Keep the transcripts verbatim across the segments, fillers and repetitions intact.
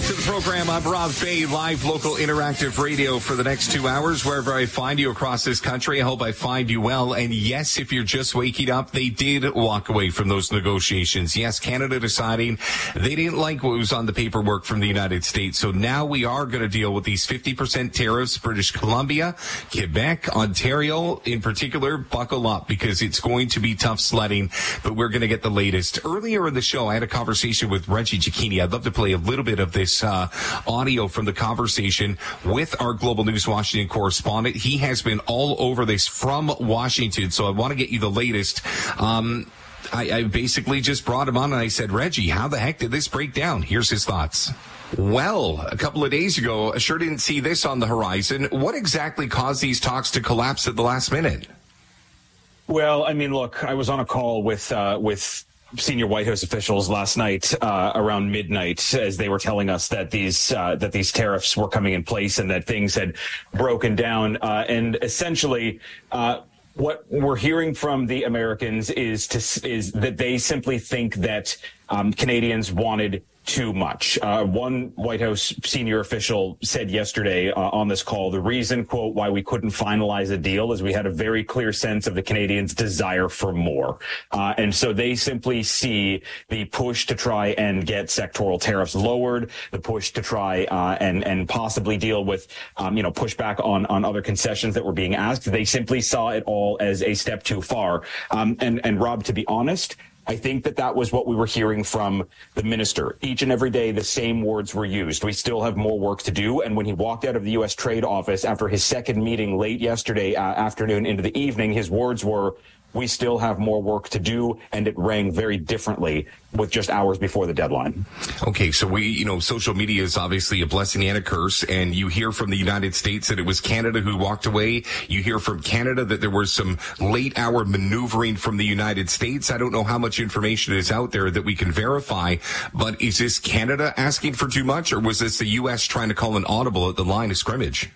to the program. I'm Rob Fay, live local interactive radio for the next two hours. Wherever I find you across this country, I hope I find you well. And yes, if you're just waking up, they did walk away from those negotiations. Yes, Canada deciding they didn't like what was on the paperwork from the United States. So now we are going to deal with these fifty percent tariffs. British Columbia, Quebec, Ontario in particular, buckle up because it's going to be tough sledding. But we're going to get the latest. Earlier in the show, I had a conversation with Reggie Cicchini. I'd love to play a little bit of this uh, audio from the conversation with our Global News Washington correspondent. He has been all over this from Washington, so I want to get you the latest. Um, I, I basically just brought him on and I said, Reggie, how the heck did this break down? Here's his thoughts. Well, a couple of days ago, I sure didn't see this on the horizon. What exactly caused these talks to collapse at the last minute? Well, I mean, look, I was on a call with uh, with senior White House officials last night uh, around midnight as they were telling us that these uh, that these tariffs were coming in place and that things had broken down. Uh, and essentially, uh, what we're hearing from the Americans is to is that they simply think that um, Canadians wanted too much. Uh, one White House senior official said yesterday uh, on this call, the reason, quote, why we couldn't finalize a deal is we had a very clear sense of the Canadians' desire for more. Uh, and so they simply see the push to try and get sectoral tariffs lowered, the push to try uh, and, and possibly deal with, um, you know, pushback on, on other concessions that were being asked. They simply saw it all as a step too far. Um, and, and Rob, to be honest, I think that that was what we were hearing from the minister. Each and every day, the same words were used. We still have more work to do. And when he walked out of the U S Trade Office after his second meeting late yesterday uh, afternoon into the evening, his words were, we still have more work to do, and it rang very differently with just hours before the deadline. Okay, so we, you know, social media is obviously a blessing and a curse, and you hear from the United States that it was Canada who walked away. You hear from Canada that there was some late hour maneuvering from the United States. I don't know how much information is out there that we can verify, but is this Canada asking for too much, or was this the U S trying to call an audible at the line of scrimmage?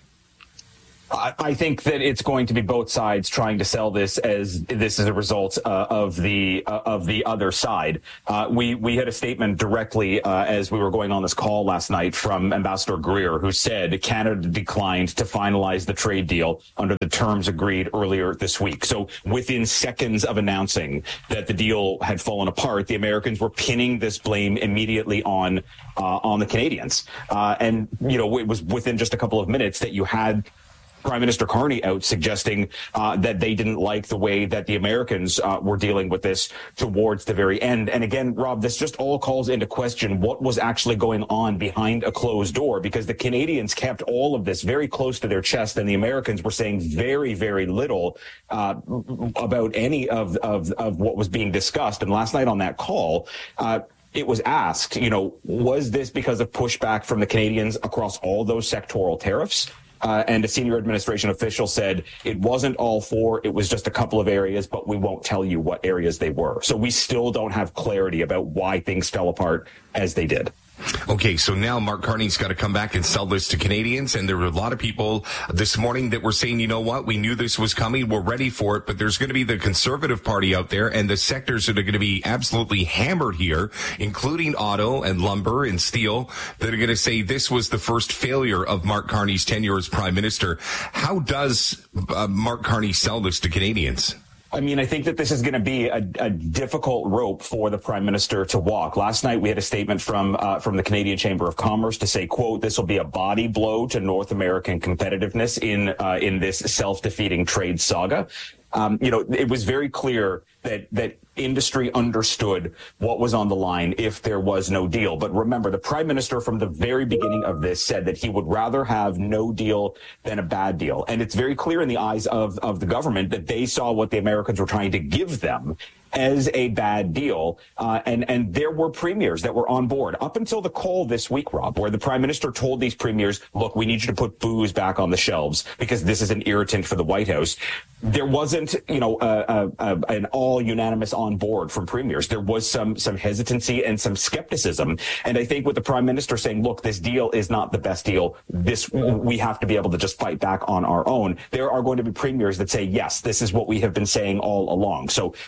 I think that it's going to be both sides trying to sell this as this is a result uh, of the uh, of the other side. Uh, we we had a statement directly uh, as we were going on this call last night from Ambassador Greer, who said Canada declined to finalize the trade deal under the terms agreed earlier this week. So within seconds of announcing that the deal had fallen apart, the Americans were pinning this blame immediately on uh, on the Canadians. Uh, and you know, it was within just a couple of minutes that you had Prime Minister Carney out suggesting uh, that they didn't like the way that the Americans uh, were dealing with this towards the very end. And again, Rob, this just all calls into question what was actually going on behind a closed door, because the Canadians kept all of this very close to their chest, and the Americans were saying very, very little uh, about any of, of, of what was being discussed. And last night on that call, uh, it was asked, you know, was this because of pushback from the Canadians across all those sectoral tariffs? Uh, and a senior administration official said it wasn't all four. It was just a couple of areas, but we won't tell you what areas they were. So we still don't have clarity about why things fell apart as they did. Okay, so now Mark Carney's got to come back and sell this to Canadians, and there were a lot of people this morning that were saying, you know what, we knew this was coming, we're ready for it, but there's going to be the Conservative Party out there and the sectors that are going to be absolutely hammered here, including auto and lumber and steel, that are going to say this was the first failure of Mark Carney's tenure as Prime Minister. How does uh, Mark Carney sell this to Canadians? I mean, I think that this is going to be a, a difficult rope for the Prime Minister to walk. Last night, we had a statement from uh, from the Canadian Chamber of Commerce to say, quote, this will be a body blow to North American competitiveness in uh, in this self-defeating trade saga. Um, you know, it was very clear that that industry understood what was on the line if there was no deal. But remember, the Prime Minister from the very beginning of this said that he would rather have no deal than a bad deal. And it's very clear in the eyes of, of the government that they saw what the Americans were trying to give them as a bad deal. Uh, and, and there were premiers that were on board up until the call this week, Rob, where the Prime Minister told these premiers, look, we need you to put booze back on the shelves because this is an irritant for the White House. There wasn't, you know, uh, uh, uh, an all unanimous on board from premiers. There was some some hesitancy and some skepticism. And I think with the Prime Minister saying, look, this deal is not the best deal. This we have to be able to just fight back on our own. There are going to be premiers that say, yes, this is what we have been saying all along. So it's it's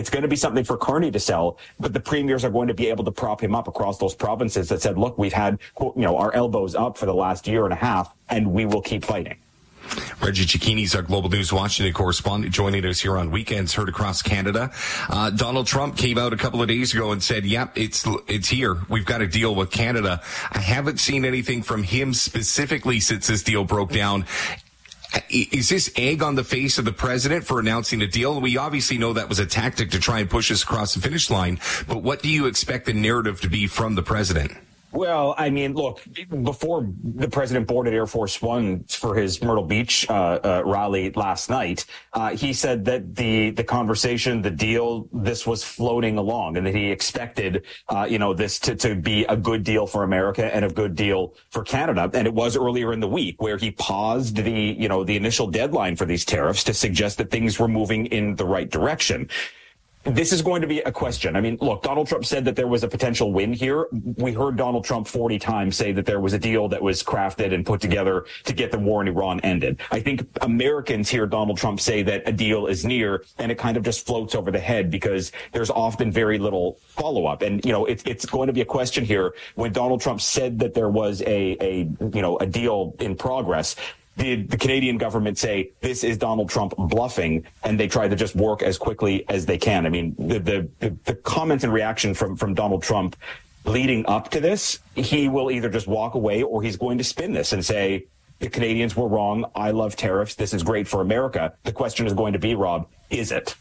it's going to be something for Carney to sell, but the premiers are going to be able to prop him up across those provinces that said, look, we've had, you know, our elbows up for the last year and a half, and we will keep fighting. Reggie Cecchini is our Global News Washington correspondent, joining us here on Weekends Heard Across Canada. Uh, Donald Trump came out a couple of days ago and said, yep, it's it's here. We've got to deal with Canada. I haven't seen anything from him specifically since this deal broke down. Is this egg on the face of the president for announcing a deal? We obviously know that was a tactic to try and push us across the finish line, but what do you expect the narrative to be from the president? Well, I mean, look, before the president boarded Air Force One for his Myrtle Beach uh, uh, rally last night, uh, he said that the the conversation, the deal, this was floating along, and that he expected, uh, you know, this to, to be a good deal for America and a good deal for Canada. And it was earlier in the week where he paused the, you know, the initial deadline for these tariffs to suggest that things were moving in the right direction. This is going to be a question. I mean, look, Donald Trump said that there was a potential win here. We heard Donald Trump forty times say that there was a deal that was crafted and put together to get the war in Iran ended. I think Americans hear Donald Trump say that a deal is near, and it kind of just floats over the head because there's often very little follow-up. And, you know, it's it's going to be a question here. When Donald Trump said that there was a, a you know, a deal in progress, Did the Canadian government say this is Donald Trump bluffing, and they try to just work as quickly as they can? I mean, the the, the, the comment and reaction from, from Donald Trump leading up to this, he will either just walk away or he's going to spin this and say, the Canadians were wrong. I love tariffs. This is great for America. The question is going to be, Rob, is it?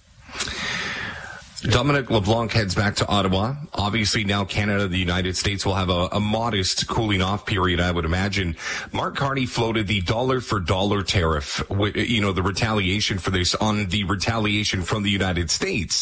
Dominic LeBlanc heads back to Ottawa. Obviously, now Canada, the United States, will have a, a modest cooling off period, I would imagine. Mark Carney floated the dollar for dollar tariff, you know, the retaliation for this on the retaliation from the United States.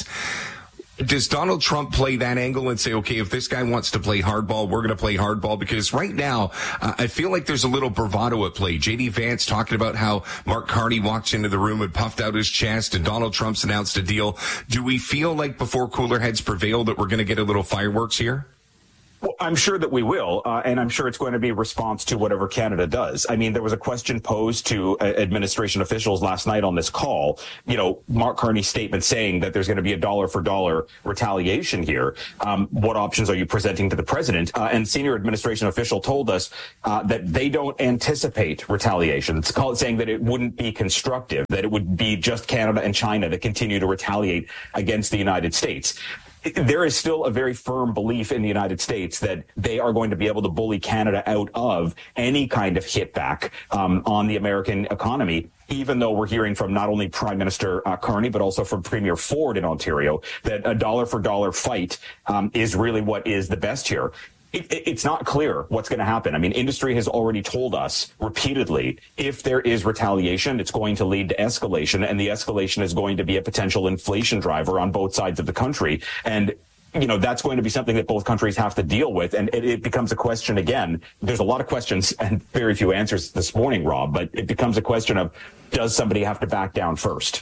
Does Donald Trump play that angle and say, okay, if this guy wants to play hardball, we're going to play hardball? Because right now, uh, I feel like there's a little bravado at play. J D Vance talking about how Mark Carney walked into the room and puffed out his chest, and Donald Trump's announced a deal. Do we feel like before cooler heads prevail that we're going to get a little fireworks here? Well, I'm sure that we will, uh, and I'm sure it's going to be a response to whatever Canada does. I mean, there was a question posed to uh, administration officials last night on this call. You know, Mark Carney's statement saying that there's going to be a dollar for dollar retaliation here. Um, what options are you presenting to the president? Uh, and senior administration official told us uh, that they don't anticipate retaliation. It's called saying that it wouldn't be constructive, that it would be just Canada and China that continue to retaliate against the United States. There is still a very firm belief in the United States that they are going to be able to bully Canada out of any kind of hit back um, on the American economy, even though we're hearing from not only Prime Minister uh, Carney, but also from Premier Ford in Ontario, that a dollar for dollar fight um, is really what is the best here. It, it's not clear what's going to happen. I mean, industry has already told us repeatedly, if there is retaliation, it's going to lead to escalation, and the escalation is going to be a potential inflation driver on both sides of the country. And, you know, that's going to be something that both countries have to deal with. And it, it becomes a question again. There's a lot of questions and very few answers this morning, Rob, but it becomes a question of, does somebody have to back down first?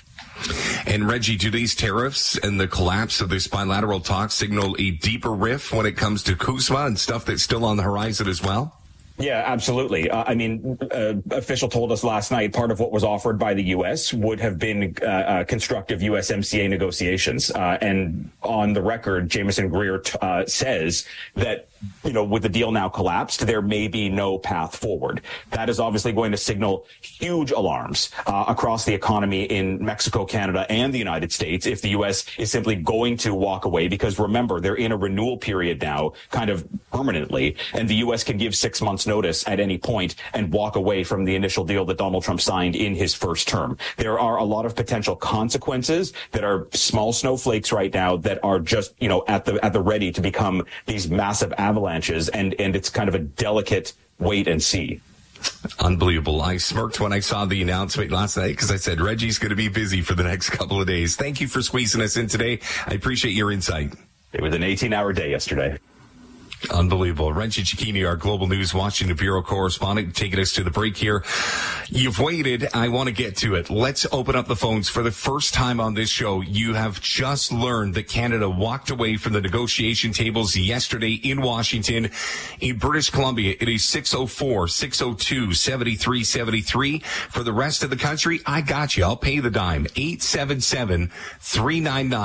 And Reggie, do these tariffs and the collapse of this bilateral talk signal a deeper rift when it comes to CUSMA and stuff that's still on the horizon as well? Yeah, absolutely. Uh, I mean, uh, official told us last night part of what was offered by the U S would have been uh, uh, constructive U S M C A negotiations. Uh, and on the record, Jameson Greer t- uh, says that, you know, with the deal now collapsed, there may be no path forward. That is obviously going to signal huge alarms uh, across the economy in Mexico, Canada, and the United States if the U S is simply going to walk away. Because remember, they're in a renewal period now, kind of permanently, and the U S can give six months notice at any point and walk away from the initial deal that Donald Trump signed in his first term. There are a lot of potential consequences that are small snowflakes right now that are just, you know, at the at the ready to become these massive avalanches, and and it's kind of a delicate wait and see. Unbelievable. I smirked when I saw the announcement last night because I said Reggie's going to be busy for the next couple of days. Thank you for squeezing us in today. I appreciate your insight. It was an eighteen-hour day yesterday. Unbelievable. Reggie Cecchini, our Global News Washington Bureau correspondent, taking us to the break here. You've waited. I want to get to it. Let's open up the phones. For the first time on this show, you have just learned that Canada walked away from the negotiation tables yesterday in Washington. In British Columbia, it is six oh four, six oh two, seven three seven three. For the rest of the country, I got you. I'll pay the dime. eight seven seven, three nine nine,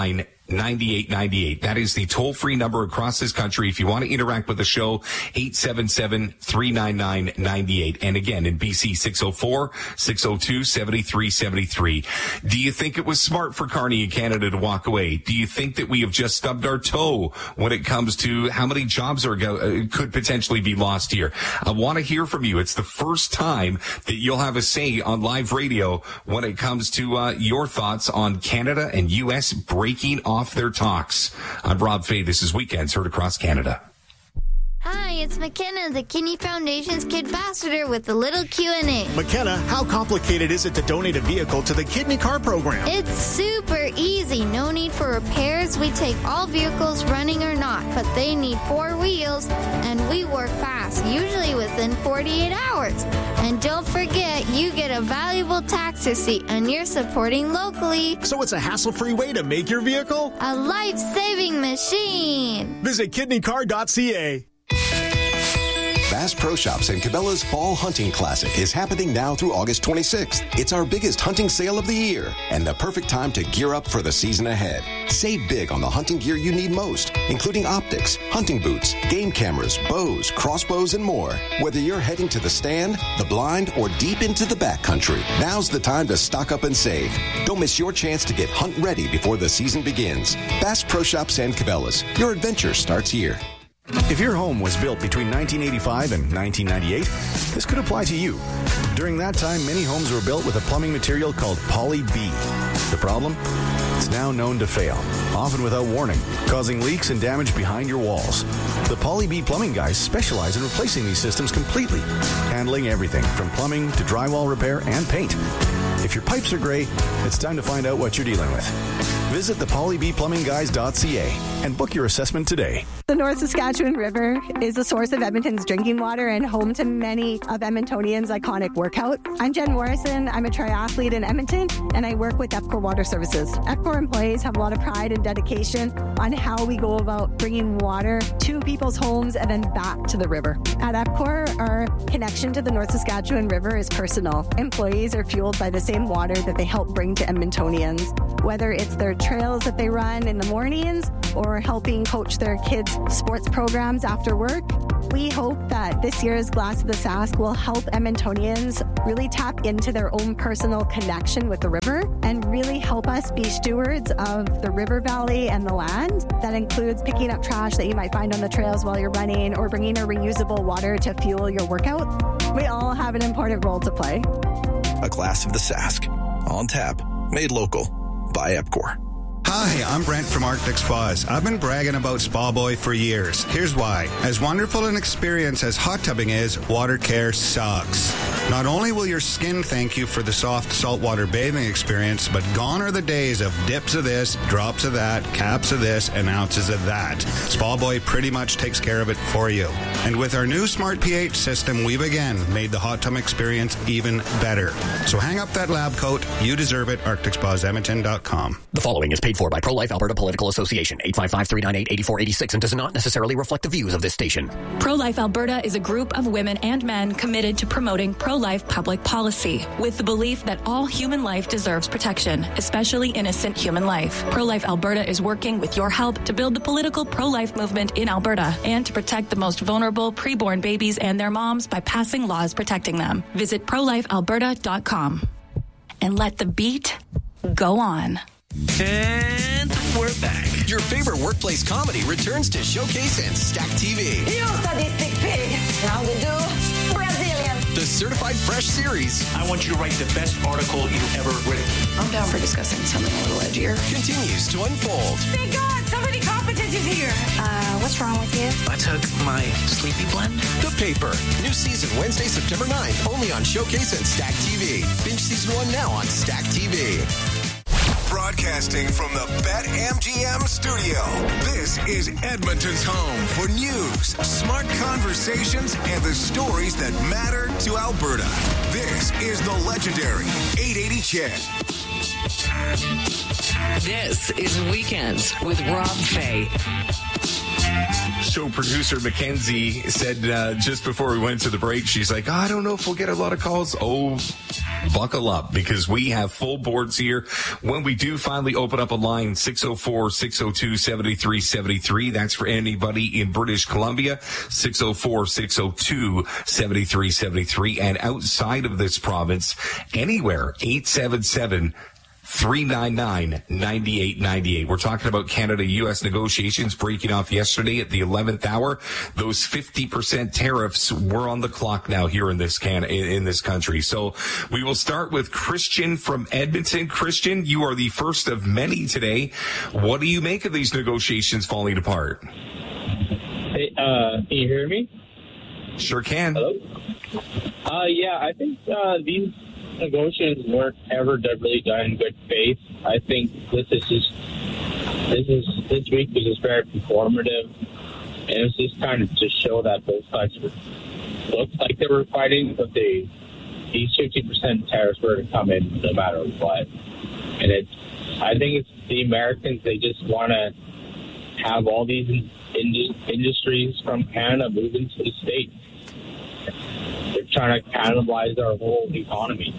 ninety-eight ninety-eight. That is the toll-free number across this country. If you want to interact with the show, eight seven seven, three nine nine, nine eight. And again, in B C, six oh four, six oh two, seven three seven three. Do you think it was smart for Carney in Canada to walk away? Do you think that we have just stubbed our toe when it comes to how many jobs are uh, could potentially be lost here? I want to hear from you. It's the first time that you'll have a say on live radio when it comes to uh, your thoughts on Canada and U S breaking off their talks. I'm Rob Fay. This is Weekends heard across Canada. Hi, it's McKenna, the Kidney Foundation's Kid Ambassador with a little Q and A. McKenna, how complicated is it to donate a vehicle to the Kidney Car Program? It's super easy. No need for repairs. We take all vehicles, running or not, but they need four wheels, and we work fast, usually within forty-eight hours. And don't forget, you get a valuable tax receipt, and you're supporting locally. So it's a hassle-free way to make your vehicle a life-saving machine. Visit kidney car dot c a. Bass Pro Shops and Cabela's Fall Hunting Classic is happening now through August twenty-sixth. It's our biggest hunting sale of the year and the perfect time to gear up for the season ahead. Save big on the hunting gear you need most, including optics, hunting boots, game cameras, bows, crossbows, and more. Whether you're heading to the stand, the blind, or deep into the backcountry, now's the time to stock up and save. Don't miss your chance to get hunt ready before the season begins. Bass Pro Shops and Cabela's. Your adventure starts here. If your home was built between nineteen eighty-five and nineteen ninety-eight, this could apply to you. During that time, many homes were built with a plumbing material called Poly B. The problem? It's now known to fail, often without warning, causing leaks and damage behind your walls. The Poly B plumbing guys specialize in replacing these systems completely, handling everything from plumbing to drywall repair and paint. If your pipes are gray, it's time to find out what you're dealing with. Visit the poly b plumbing guys dot c a and book your assessment today. The North Saskatchewan River is the source of Edmonton's drinking water and home to many of Edmontonians' iconic workouts. I'm Jen Morrison. I'm a triathlete in Edmonton, and I work with EPCOR Water Services. EPCOR employees have a lot of pride and dedication on how we go about bringing water to people's homes and then back to the river. At EPCOR, our connection to the North Saskatchewan River is personal. Employees are fueled by the same water that they help bring to Edmontonians, whether it's their trails that they run in the mornings or helping coach their kids' sports programs after work. We hope that this year's Glass of the Sask will help Edmontonians really tap into their own personal connection with the river and really help us be stewards of the river valley and the land. That includes picking up trash that you might find on the trails while you're running or bringing a reusable water to fuel your workout. We all have an important role to play. A Glass of the Sask. On tap. Made local. By EPCOR. Hi, I'm Brent from Arctic Spas. I've been bragging about Spa Boy for years. Here's why. As wonderful an experience as hot tubbing is, water care sucks. Not only will your skin thank you for the soft saltwater bathing experience, but gone are the days of dips of this, drops of that, caps of this, and ounces of that. Spa Boy pretty much takes care of it for you. And with our new Smart pH system, we've again made the hot tub experience even better. So hang up that lab coat. You deserve it. arctic spas edmonton dot com. The following is paid for by Pro-Life Alberta Political Association, eight five five, three nine eight, eight four eight six, and does not necessarily reflect the views of this station. Pro-Life Alberta is a group of women and men committed to promoting pro-life public policy with the belief that all human life deserves protection, especially innocent human life. Pro-Life Alberta is working with your help to build the political pro-life movement in Alberta and to protect the most vulnerable preborn babies and their moms by passing laws protecting them. Visit pro life alberta dot com and let the beat go on. And we're back. Your favorite workplace comedy returns to Showcase and Stack T V. You sadistic pig. Now we do Brazilian. The Certified Fresh series. I want you to write the best article you've ever written. I'm down for discussing something a little edgier. Continues to unfold. Thank God, somebody competent is here. Uh, what's wrong with you? I took my sleepy blend. The Paper. New season Wednesday, September ninth. Only on Showcase and Stack T V. Binge season one now on Stack T V. Broadcasting from the BetMGM studio, this is Edmonton's home for news, smart conversations, and the stories that matter to Alberta. This is the legendary eight eighty C H E D. This is Weekends with Rob Fay. Show producer Mackenzie said uh, just before we went to the break, she's like, oh, I don't know if we'll get a lot of calls. Oh, buckle up because we have full boards here. When we do finally open up a line, six oh four, six oh two, seven three seven three. That's for anybody in British Columbia, six oh four, six oh two, seven three seven three. And outside of this province, anywhere, eight seven seven, three nine nine, nine eight nine eight. We're talking about Canada-U S negotiations breaking off yesterday at the eleventh hour. Those fifty percent tariffs were on the clock now here in this can in this country. So we will start with Christian from Edmonton. Christian, you are the first of many today. What do you make of these negotiations falling apart? Hey, uh, can you hear me? Sure can. Hello? Uh, yeah, I think uh, these negotiations weren't ever really done in good faith. I think this is just this is this week was just very performative, and it's just kind of to show that both sides were, looked like they were fighting, but they these fifty percent tariffs were to come in no matter what. And it's I think it's the Americans, they just want to have all these in, industries from Canada move into the States. They're trying to cannibalize our whole economy.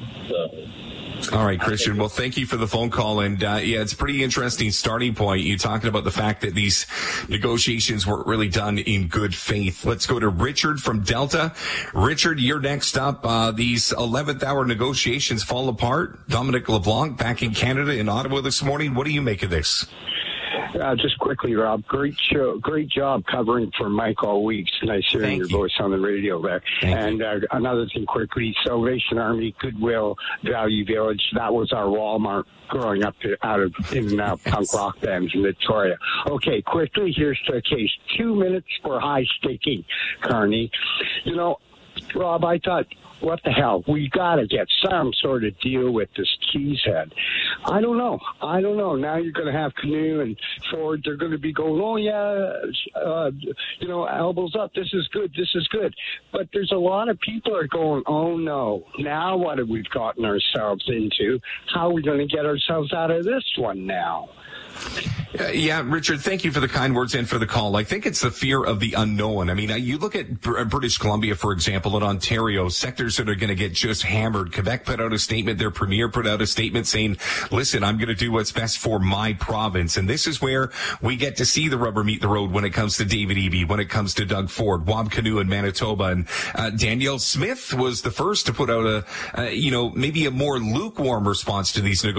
So, all right, Christian. Well, thank you for the phone call. And, uh, yeah, it's a pretty interesting starting point. You talking about the fact that these negotiations weren't really done in good faith. Let's go to Richard from Delta. Richard, you're next up. Uh, these eleventh hour negotiations fall apart. Dominic LeBlanc back in Canada in Ottawa this morning. What do you make of this? Uh, just quickly, Rob, great show, great job covering for Mike all week. It's nice hearing Thank your you. voice on the radio there. Thank and uh, another thing quickly, Salvation Army, Goodwill, Value Village, that was our Walmart growing up to, out of in and out punk rock bands in Victoria. Okay, quickly, here's the case. Two minutes for high staking, Carney. You know, Rob, I thought, what the hell? We got to get some sort of deal with this Cheesehead. I don't know. I don't know. Now you're going to have Canoe and Ford. They're going to be going, oh, yeah, uh, you know, elbows up. This is good. This is good. But there's a lot of people are going, oh, no. Now what have we gotten ourselves into? How are we going to get ourselves out of this one now? Uh, yeah, Richard, thank you for the kind words and for the call. I think it's the fear of the unknown. I mean, you look at Br- British Columbia, for example, and Ontario, sectors that are going to get just hammered. Quebec put out a statement. Their premier put out a statement saying, listen, I'm going to do what's best for my province. And this is where we get to see the rubber meet the road when it comes to David Eby, when it comes to Doug Ford, Wab Canoe in Manitoba. And uh, Danielle Smith was the first to put out a, uh, you know, maybe a more lukewarm response to these negotiations.